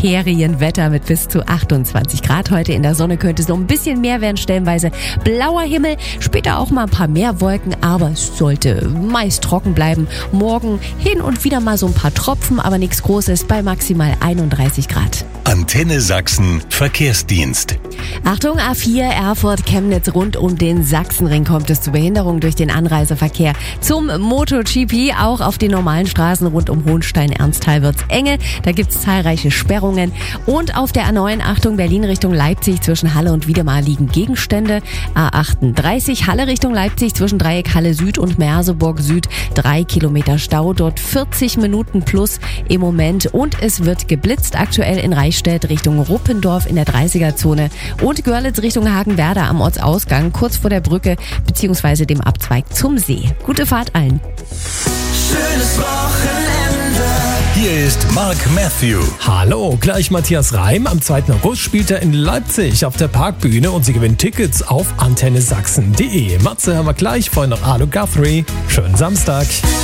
Ferienwetter mit bis zu 28 Grad. Heute in der Sonne könnte es noch ein bisschen mehr werden, stellenweise blauer Himmel. Später auch mal ein paar mehr Wolken, aber es sollte meist trocken bleiben. Morgen hin und wieder mal so ein paar Tropfen, aber nichts Großes bei maximal 31 Grad. Antenne Sachsen Verkehrsdienst. Achtung, A4 Erfurt-Chemnitz, rund um den Sachsenring kommt es zu Behinderungen durch den Anreiseverkehr zum MotoGP. Auch auf den normalen Straßen rund um Hohenstein-Ernsthal wird's enge. Da gibt's zahlreiche Sperrungen. Und auf der A9, Achtung, Berlin Richtung Leipzig, zwischen Halle und Wiedemar liegen Gegenstände. A38 Halle Richtung Leipzig, zwischen Dreieck Halle Süd und Merseburg Süd 3 Kilometer Stau. Dort 40 Minuten plus im Moment. Und es wird geblitzt aktuell in Reichstätt Richtung Ruppendorf in der 30er-Zone und Görlitz Richtung Hagenwerder am Ortsausgang, kurz vor der Brücke bzw. dem Abzweig zum See. Gute Fahrt allen. Schönes Wochenende. Hier ist Mark Matthew. Hallo, gleich Matthias Reim. Am 2. August spielt er in Leipzig auf der Parkbühne und Sie gewinnen Tickets auf antennesachsen.de. Matze haben wir gleich, vorhin noch Alu Guthrie. Schönen Samstag.